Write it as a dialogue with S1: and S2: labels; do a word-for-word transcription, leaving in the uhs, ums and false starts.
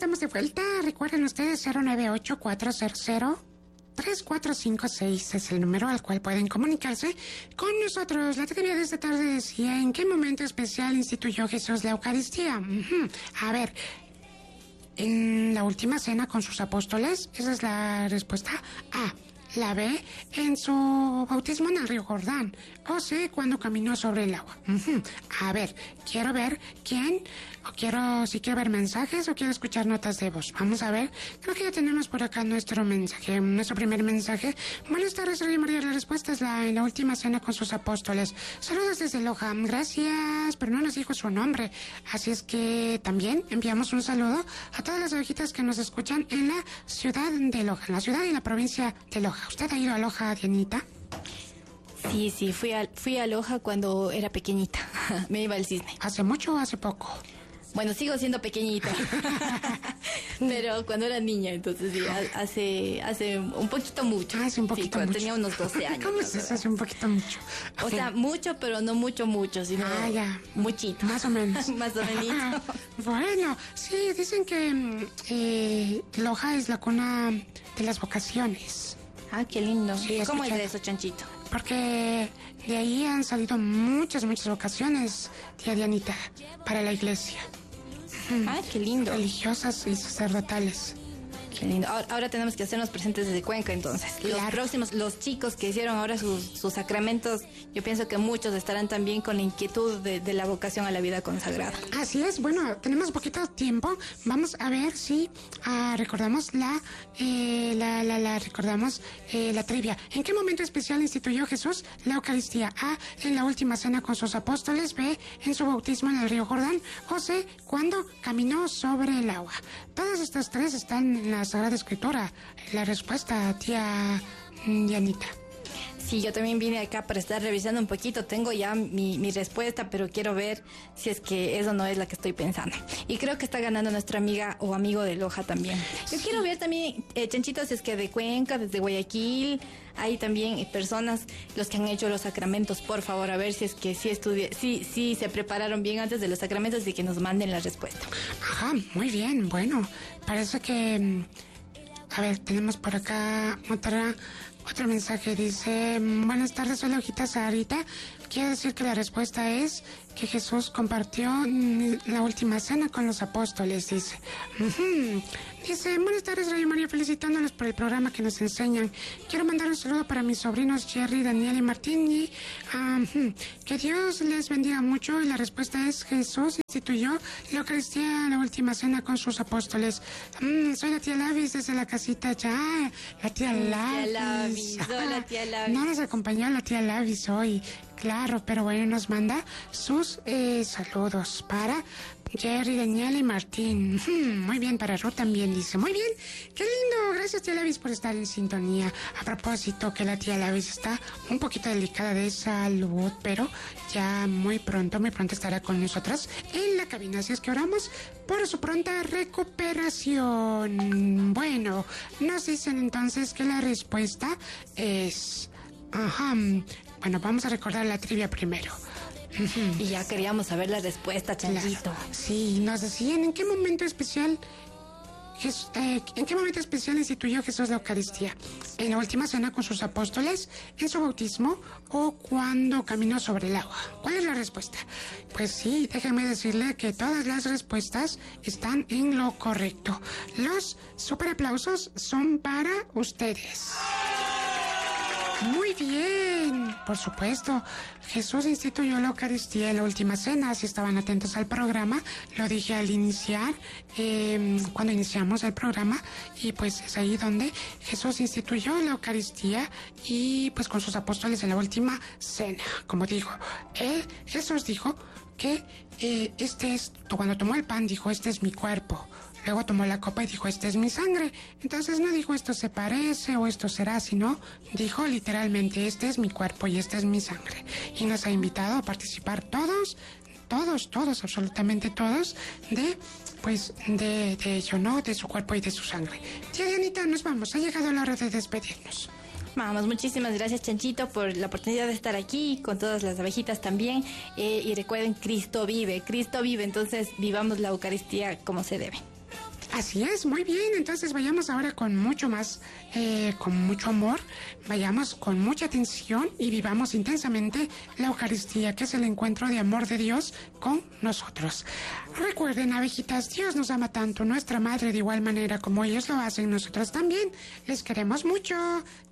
S1: estamos de vuelta. Recuerden ustedes cero nueve ocho, cuatro cero cero, tres cuatro cinco seis es el número al cual pueden comunicarse con nosotros. La trivia de esta tarde decía: ¿en qué momento especial instituyó Jesús la Eucaristía? Uh-huh. A ver, en la última cena con sus apóstoles. Esa es la respuesta A. La B, en su bautismo en el río Jordán. O C, cuando caminó sobre el agua. Uh-huh. A ver, quiero ver quién, o quiero, si quiero ver mensajes o quiero escuchar notas de voz. Vamos a ver, creo que ya tenemos por acá nuestro mensaje, nuestro primer mensaje. Buenas tardes, Radio María. La respuesta es la, en la última cena con sus apóstoles. Saludos desde Loja. Gracias, pero no nos dijo su nombre. Así es que también enviamos un saludo a todas las abejitas que nos escuchan en la ciudad de Loja, en la ciudad y la provincia de Loja. ¿Usted ha ido a Loja, Dianita?
S2: Sí, sí, fui a, fui a Loja cuando era pequeñita. Me iba al cisne.
S1: ¿Hace mucho o hace poco?
S2: Bueno, sigo siendo pequeñita. Pero cuando era niña, entonces sí, hace, hace un poquito mucho.
S1: Hace un poquito
S2: sí, cuando
S1: mucho.
S2: tenía unos doce años.
S1: ¿Cómo es eso? Hace un poquito mucho.
S2: O sea, mucho, pero no mucho, mucho, sino
S1: ah, ya.
S2: muchito.
S1: Más o menos.
S2: Más o menos.
S1: Bueno, sí, dicen que eh, Loja es la cuna de las vocaciones.
S2: Ah, qué lindo.
S1: Sí,
S2: ¿Cómo es de eso, Chanchito?
S1: Porque de ahí han salido muchas, muchas vocaciones, tía Dianita, para la iglesia.
S2: Ah, qué lindo.
S1: Religiosas y sacerdotales.
S2: Qué lindo. Ahora, ahora tenemos que hacernos presentes desde Cuenca, entonces.
S1: Claro.
S2: Los próximos, los chicos que hicieron ahora sus, sus sacramentos, yo pienso que muchos estarán también con la inquietud de, de la vocación a la vida consagrada.
S1: Así es. Bueno, tenemos poquito tiempo. Vamos a ver si uh, recordamos la, eh, la, la, la, recordamos eh, la trivia. ¿En qué momento especial instituyó Jesús la Eucaristía? A, en la última cena con sus apóstoles. B, en su bautismo en el río Jordán. O C, cuando caminó sobre el agua. Todas estas tres están en la Sagrada Escritura. La respuesta, tía Dianita.
S2: Sí, yo también vine acá para estar revisando un poquito. Tengo ya mi, mi respuesta, pero quiero ver si es que eso no es la que estoy pensando. Y creo que está ganando nuestra amiga o amigo de Loja también. Yo sí. quiero ver también, eh, Chanchito, si es que de Cuenca, desde Guayaquil, hay también eh, personas, los que han hecho los sacramentos, por favor, a ver si es que sí, estudi- sí, sí se prepararon bien antes de los sacramentos y que nos manden la respuesta.
S1: Ajá, muy bien. Bueno, parece que... A ver, tenemos por acá otra... Otro mensaje dice: buenas tardes, soy la hojita Sarita. Quiero decir que la respuesta es que Jesús compartió la última cena con los apóstoles, dice. Uh-huh. Dice: buenas tardes, Radio María, felicitándolos por el programa que nos enseñan. Quiero mandar un saludo para mis sobrinos Jerry, Daniel y Martín. Y, uh-huh. Que Dios les bendiga mucho. Y la respuesta es: Jesús instituyó la Eucaristía, la última cena con sus apóstoles. Mm, soy la tía Lavis desde la casita ya. La tía Lavis.
S2: Tía Lavis. Hola, tía Lavis.
S1: No nos acompañó la tía Lavis hoy. Claro, pero bueno, nos manda sus eh, saludos para Jerry, Daniel y Martín. Hmm, muy bien, para Ruth también dice. Muy bien, qué lindo. Gracias, tía Lavis, por estar en sintonía. A propósito, que la tía Lavis está un poquito delicada de salud, pero ya muy pronto, muy pronto estará con nosotras en la cabina. Así es que oramos por su pronta recuperación. Bueno, nos dicen entonces que la respuesta es... Ajá. Bueno, vamos a recordar la trivia primero. Uh-huh.
S2: Y ya queríamos saber la respuesta, Chanchito.
S1: Claro. Sí, nos decían en qué momento especial... Jes- eh, ¿En qué momento especial instituyó Jesús la Eucaristía? ¿En la última cena con sus apóstoles? ¿En su bautismo? ¿O cuando caminó sobre el agua? ¿Cuál es la respuesta? Pues sí, déjenme decirle que todas las respuestas están en lo correcto. Los super aplausos son para ustedes. Muy bien, por supuesto. Jesús instituyó la Eucaristía en la última cena. Si estaban atentos al programa, lo dije al iniciar, eh, cuando iniciamos el programa, y pues es ahí donde Jesús instituyó la Eucaristía y pues con sus apóstoles en la última cena. Como dijo, él, Jesús dijo que eh, este es, cuando tomó el pan, dijo: este es mi cuerpo. Luego tomó la copa y dijo: esta es mi sangre. Entonces no dijo: esto se parece o esto será, sino dijo literalmente: este es mi cuerpo y esta es mi sangre. Y nos ha invitado a participar todos, todos, todos, absolutamente todos, de, pues, de, de ello, ¿no? De su cuerpo y de su sangre. Tía Dianita, nos vamos. Ha llegado la hora de despedirnos.
S2: Vamos, muchísimas gracias, Chanchito, por la oportunidad de estar aquí con todas las abejitas también. Eh, y recuerden, Cristo vive, Cristo vive, entonces vivamos la Eucaristía como se debe.
S1: Así es, muy bien. Entonces vayamos ahora con mucho más, eh, con mucho amor, vayamos con mucha atención y vivamos intensamente la Eucaristía, que es el encuentro de amor de Dios con nosotros. Recuerden, abejitas, Dios nos ama tanto, nuestra madre de igual manera como ellos lo hacen, nosotros también. Les queremos mucho.